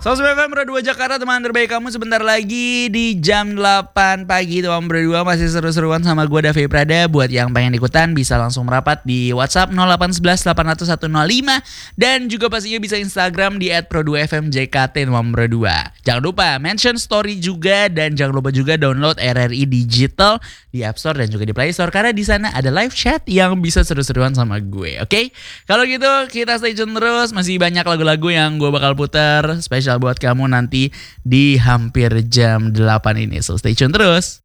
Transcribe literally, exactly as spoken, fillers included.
seratus F M Berdua Jakarta, teman terbaik kamu sebentar lagi di jam delapan pagi. Teman berdua masih seru-seruan sama gue Davi Prada. Buat yang pengen ikutan bisa langsung merapat di WhatsApp nol delapan satu satu delapan nol satu nol lima. Dan juga pastinya bisa Instagram di et pro dua f m j k t teman berdua. Jangan lupa mention story juga. Dan jangan lupa juga download R R I Digital di App Store dan juga di Play Store. Karena di sana ada live chat yang bisa seru-seruan sama gue. Oke, okay? Kalau gitu kita stay tune terus. Masih banyak lagu-lagu yang gue bakal putar spesial buat kamu nanti di hampir jam delapan ini. So stay tune terus.